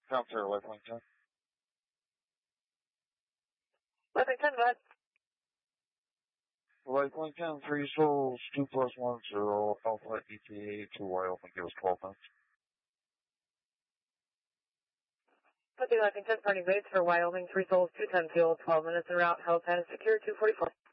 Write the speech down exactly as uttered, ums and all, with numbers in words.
Counselor Lexington. Lexington, go ahead. Lexington, three souls, two plus one zero, Alpha E T A to Wyoming, give us twelve minutes. Put the Lexington, party base for Wyoming, three souls, two ten fuel, twelve minutes en route, Hell's Head, secure two forty-four.